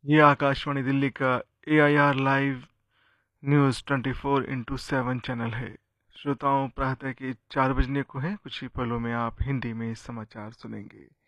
ये आकाशवाणी दिल्ली का AIR live news 24x7 channel है। श्रोताओं, प्रातः के 4 बजने को है। कुछ ही पलों में आप हिंदी में समाचार सुनेंगे।